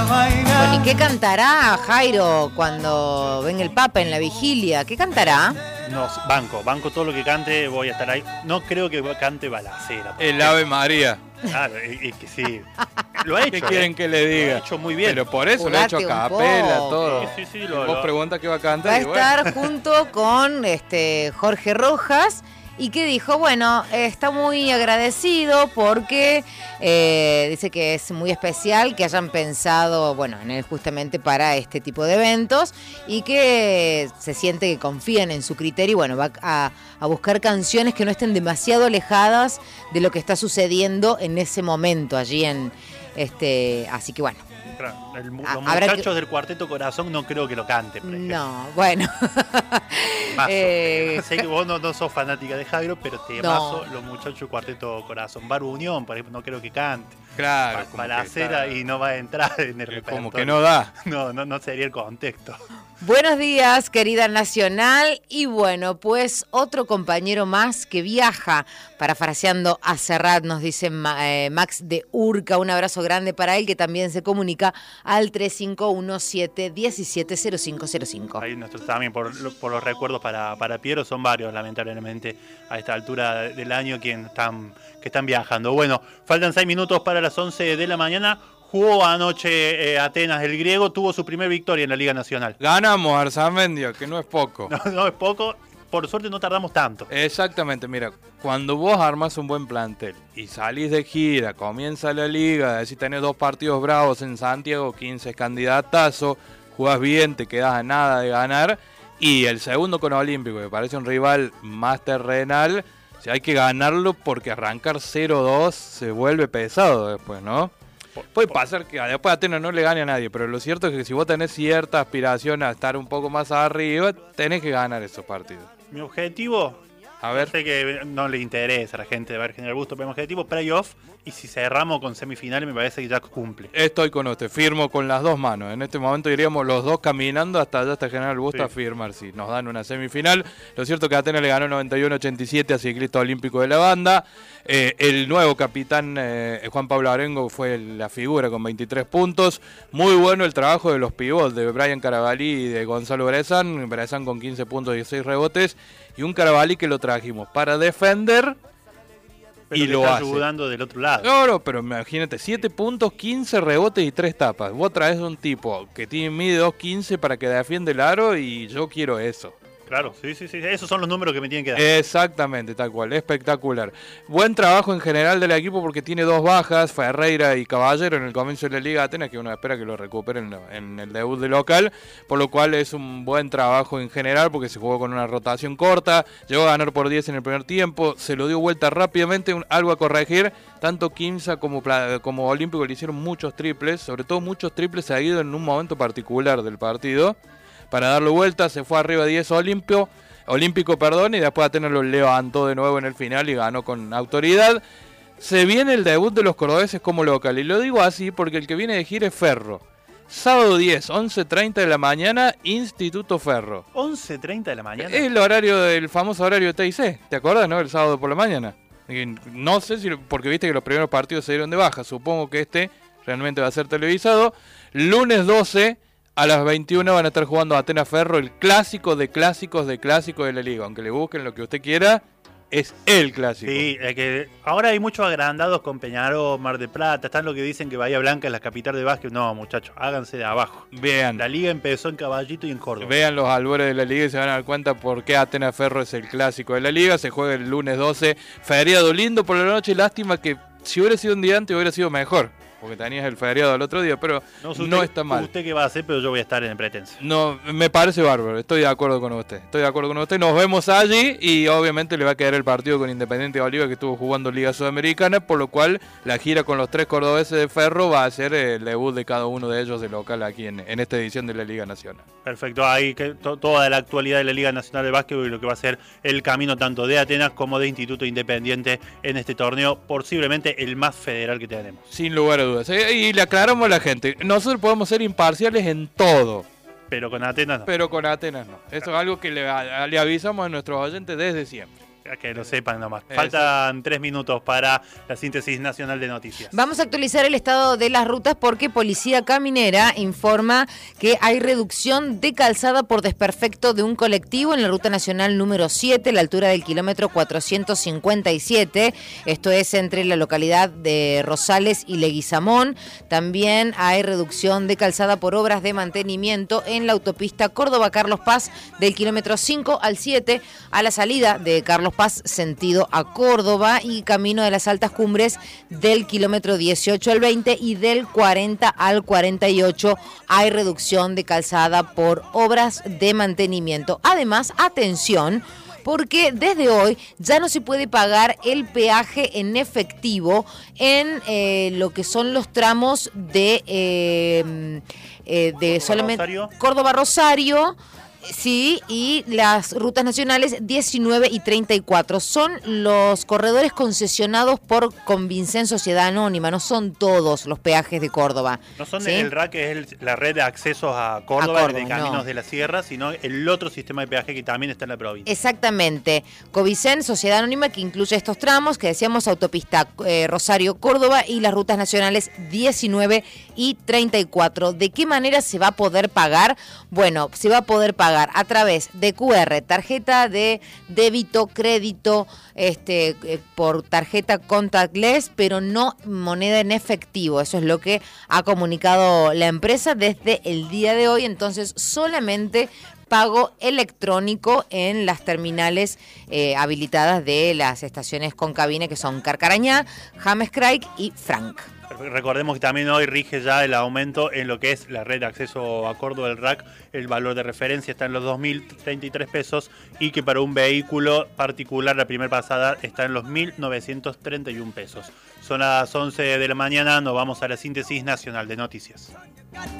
Bueno, ¿y qué cantará Jairo cuando venga el Papa en la vigilia? ¿Qué cantará? No, banco todo lo que cante, voy a estar ahí. No creo que cante balacera. El Ave María. Claro, es que sí. Lo ha hecho. ¿Qué quieren que le diga? Lo ha hecho muy bien. Pero por eso lo ha hecho a capela, todo. Sí, Vos preguntas qué va a cantar. Va a estar junto con Jorge Rojas. Y que dijo, bueno, está muy agradecido porque dice que es muy especial que hayan pensado, bueno, en él justamente para este tipo de eventos y que se siente que confían en su criterio y bueno, va a buscar canciones que no estén demasiado alejadas de lo que está sucediendo en ese momento allí así que bueno. Los muchachos del Cuarteto Corazón no creo que lo canten, por ejemplo. No, bueno. Sé que vos no sos fanática de Jairo, pero temazo los muchachos del Cuarteto Corazón. Bar Unión, por ejemplo, no creo que cante. Claro. Balacera y no va a entrar en el repertorio. Como que no da. No sería el contexto. Buenos días, querida Nacional. Y bueno, pues otro compañero más que viaja, parafraseando a Serrat, nos dice Max de Urca. Un abrazo grande para él, que también se comunica al 3517-170505. Ahí nosotros también, por los recuerdos para Piero, son varios, lamentablemente, a esta altura del año que están viajando. Bueno, faltan 6 minutos para las 11 de la mañana. Jugó anoche Atenas, el griego, tuvo su primer victoria en la Liga Nacional. Ganamos Arzamendia, que no es poco. No es poco, por suerte no tardamos tanto. Exactamente, mira, cuando vos armas un buen plantel y salís de gira, comienza la liga, decís tenés 2 partidos bravos en Santiago, 15 candidatazo, jugás bien, te quedás a nada de ganar, y el segundo con Olímpico, que parece un rival más terrenal, o sea, hay que ganarlo porque arrancar 0-2 se vuelve pesado después, ¿no? Puede pasar que después Atenas no le gane a nadie, pero lo cierto es que si vos tenés cierta aspiración a estar un poco más arriba, tenés que ganar esos partidos. Mi objetivo, a ver. Sé que no le interesa a la gente de ver General Busto, pero mi objetivo, playoff, y si cerramos con semifinales me parece que ya cumple. Estoy con usted, firmo con las dos manos. En este momento iríamos los dos caminando hasta allá, hasta General Busto, a firmar si nos dan una semifinal. Lo cierto es que Atenas le ganó 91-87 a Ciclista Olímpico de la Banda. El nuevo capitán Juan Pablo Arengo fue la figura con 23 puntos. Muy bueno el trabajo de los pivots de Brian Carabalí y de Gonzalo Brezán con 15 puntos y 16 rebotes, y un Carabalí que lo trajimos para defender. Pero y lo hace ayudando del otro lado. No, pero imagínate, 7 puntos, 15 rebotes y 3 tapas. Vos traes un tipo que mide 2.15 para que defiende el aro, y yo quiero eso. Claro, sí, esos son los números que me tienen que dar. Exactamente, tal cual, espectacular. Buen trabajo en general del equipo porque tiene 2 bajas, Ferreira y Caballero en el comienzo de la Liga Atenas, que uno espera que lo recuperen en el debut de local, por lo cual es un buen trabajo en general porque se jugó con una rotación corta, llegó a ganar por 10 en el primer tiempo, se lo dio vuelta rápidamente, algo a corregir, tanto Quimsa como Olímpico le hicieron muchos triples, sobre todo muchos triples seguidos en un momento particular del partido. Para darle vuelta, se fue arriba 10 Olímpico, y después Atenas lo levantó de nuevo en el final y ganó con autoridad. Se viene el debut de los cordobeses como local, y lo digo así porque el que viene de gira es Ferro. Sábado 10, 11:30 de la mañana, Instituto Ferro. 11:30 de la mañana. Es el famoso horario de TIC, ¿te acuerdas, no? El sábado por la mañana. No sé si, porque viste que los primeros partidos se dieron de baja, supongo que realmente va a ser televisado. Lunes 12. A las 21 van a estar jugando Atenas Ferro, el clásico de clásicos de la liga. Aunque le busquen lo que usted quiera, es el clásico. Sí, es que ahora hay muchos agrandados con Peñarol, Mar del Plata. Están los que dicen que Bahía Blanca es la capital de básquet. No, muchachos, háganse de abajo. Vean. La liga empezó en Caballito y en Córdoba. Vean los albores de la liga y se van a dar cuenta por qué Atenas Ferro es el clásico de la liga. Se juega el lunes 12, feriado lindo por la noche. Lástima que si hubiera sido un día antes hubiera sido mejor, porque tenías el feriado al otro día, pero no está mal. Usted qué va a hacer, pero yo voy a estar en Pretense. No, me parece bárbaro, estoy de acuerdo con usted. Nos vemos allí y obviamente le va a quedar el partido con Independiente de Bolívar, que estuvo jugando Liga Sudamericana, por lo cual la gira con los 3 cordobeses de Ferro va a ser el debut de cada uno de ellos de local aquí en esta edición de la Liga Nacional. Perfecto, ahí toda la actualidad de la Liga Nacional de Básquetbol y lo que va a ser el camino tanto de Atenas como de Instituto Independiente en este torneo, posiblemente el más federal que tenemos. Sin lugar a dudas. Y le aclaramos a la gente, nosotros podemos ser imparciales en todo. Pero con Atenas no. Eso es algo que le avisamos a nuestros oyentes desde siempre. Que lo sepan nomás. Faltan 3 minutos para la síntesis nacional de noticias. Vamos a actualizar el estado de las rutas porque Policía Caminera informa que hay reducción de calzada por desperfecto de un colectivo en la ruta nacional número 7, a la altura del kilómetro 457. Esto es entre la localidad de Rosales y Leguizamón. También hay reducción de calzada por obras de mantenimiento en la autopista Córdoba-Carlos Paz del kilómetro 5 al 7 a la salida de Carlos Paz sentido a Córdoba y camino de las Altas Cumbres del kilómetro 18 al 20 y del 40 al 48 hay reducción de calzada por obras de mantenimiento. Además, atención, porque desde hoy ya no se puede pagar el peaje en efectivo en lo que son los tramos de solamente Córdoba-Rosario. Sí, y las rutas nacionales 19 y 34 son los corredores concesionados por Convincen Sociedad Anónima, no son todos los peajes de Córdoba. No son ¿sí? el RAC, que es la red de accesos a Córdoba de Caminos de la Sierra, sino el otro sistema de peaje que también está en la provincia. Exactamente. Convincen Sociedad Anónima, que incluye estos tramos, que decíamos autopista Rosario-Córdoba y las rutas nacionales 19 y 34. ¿De qué manera se va a poder pagar? Bueno, se va a poder pagar a través de QR, tarjeta de débito, crédito, por tarjeta contactless, pero no moneda en efectivo. Eso es lo que ha comunicado la empresa desde el día de hoy. Entonces, solamente pago electrónico en las terminales habilitadas de las estaciones con cabina, que son Carcarañá, James Craig y Frank. Recordemos que también hoy rige ya el aumento en lo que es la red de acceso a Córdoba del RAC. El valor de referencia está en los 2.033 pesos y que para un vehículo particular la primera pasada está en los 1.931 pesos. Son las 11 de la mañana, nos vamos a la síntesis nacional de noticias.